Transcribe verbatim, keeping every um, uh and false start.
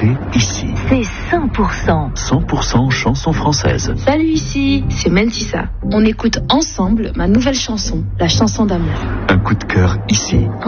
branché ici. C'est cent pour cent. cent pour cent chansons françaises. Salut, ici, c'est Mentissa. On écoute ensemble ma nouvelle chanson, la chanson d'amour. Un coup de cœur ici.